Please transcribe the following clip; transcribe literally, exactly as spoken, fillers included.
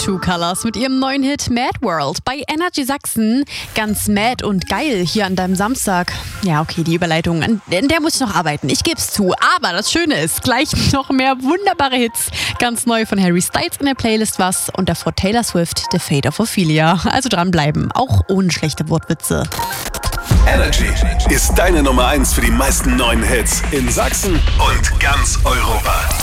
True Colors mit ihrem neuen Hit Mad World bei Energy Sachsen. Ganz mad und geil hier an deinem Samstag. Ja, okay, die Überleitung, an der muss ich noch arbeiten. Ich geb's zu. Aber das Schöne ist, gleich noch mehr wunderbare Hits. Ganz neu von Harry Styles in der Playlist was und davor Taylor Swift, The Fate of Ophelia. Also dranbleiben, auch ohne schlechte Wortwitze. Energy ist deine Nummer eins für die meisten neuen Hits in Sachsen und ganz Europa.